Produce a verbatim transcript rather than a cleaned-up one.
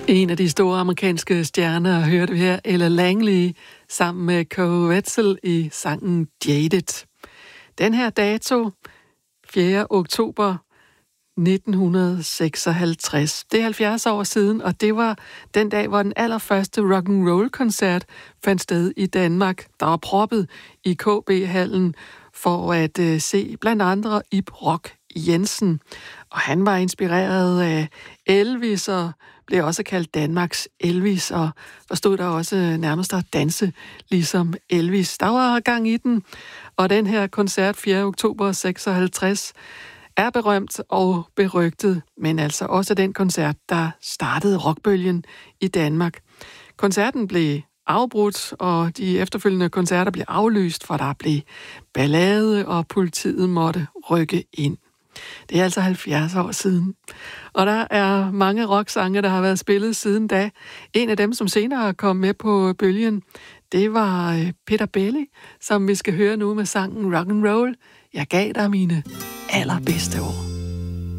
En af de store amerikanske stjerner hørte vi her, Ella Langley, sammen med Koe Wetzel i sangen Jaded. Den her dato, fjerde oktober nitten seksoghalvtreds. Det er halvfjerds år siden, og det var den dag, hvor den allerførste rock'n'roll-koncert fandt sted i Danmark. Der var proppet i K B-hallen for at uh, se blandt andre Ib Rock Jensen. Og han var inspireret af Elvis og blev også kaldt Danmarks Elvis, og der stod der også nærmest at danse ligesom Elvis. Der var gang i den, og den her koncert fjerde oktober seksoghalvtreds er berømt og berygtet, men altså også den koncert, der startede rockbølgen i Danmark. Koncerten blev afbrudt, og de efterfølgende koncerter blev aflyst, for der blev ballade, og politiet måtte rykke ind. Det er altså halvfjerds år siden. Og der er mange rocksange, der har været spillet siden da. En af dem, som senere kom med på bølgen, det var Peter Belli, som vi skal høre nu med sangen Rock'n'Roll. Jeg gav dig mine allerbedste år.